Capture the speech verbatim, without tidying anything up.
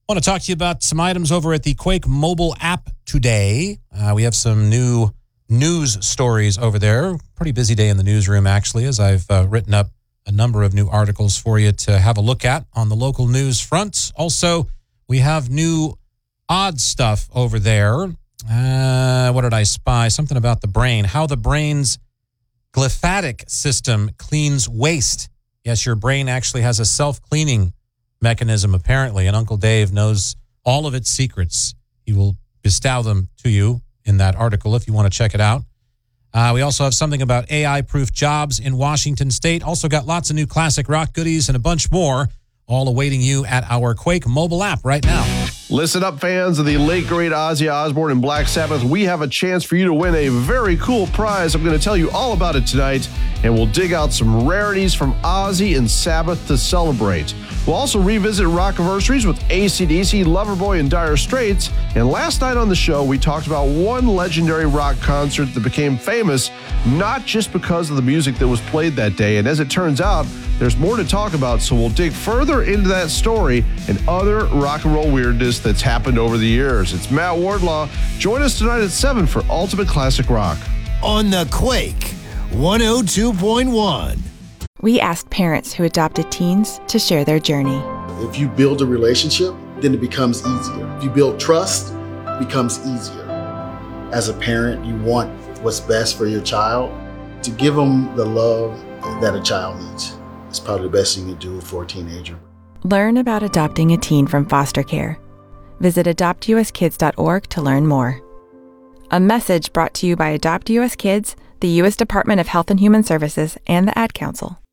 I want to talk to you about some items over at the Quake mobile app today. Uh, we have some new news stories over there. Pretty busy day in the newsroom, actually, as I've uh, written up a number of new articles for you to have a look at on the local news front. Also, we have new odd stuff over there. Uh, what did I spy? Something about the brain. How the brain's glyphatic system cleans waste. Yes, your brain actually has a self-cleaning mechanism, apparently, and Uncle Dave knows all of its secrets. He will bestow them to you in that article if you want to check it out. Uh, we also have something about A I-proof jobs in Washington State. Also got lots of new classic rock goodies and a bunch more, all awaiting you at our Quake mobile app right now. Listen up, fans of the late great Ozzy Osbourne and Black Sabbath. We have a chance for you to win a very cool prize. I'm going to tell you all about it tonight, and we'll dig out some rarities from Ozzy and Sabbath to celebrate. We'll also revisit Rockiversaries with A C D C, Loverboy, and Dire Straits. And last night on the show, we talked about one legendary rock concert that became famous, not just because of the music that was played that day. And as it turns out, there's more to talk about, so we'll dig further into that story and other rock and roll weirdness that's happened over the years. It's Matt Wardlaw. Join us tonight at seven for Ultimate Classic Rock. On the Quake one oh two point one. We asked parents who adopted teens to share their journey. If you build a relationship, then it becomes easier. If you build trust, it becomes easier. As a parent, you want what's best for your child. To give them the love that a child needs. It's probably the best thing you can do for a teenager. Learn about adopting a teen from foster care. Visit adopt u s kids dot org to learn more. A message brought to you by Adopt U S Kids, the U S Department of Health and Human Services, and the Ad Council.